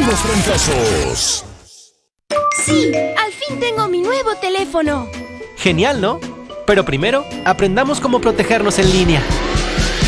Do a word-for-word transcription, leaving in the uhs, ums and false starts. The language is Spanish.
los trancazos. ¡Sí! ¡Al fin tengo mi nuevo teléfono! Genial, ¿no? Pero primero, aprendamos cómo protegernos en línea.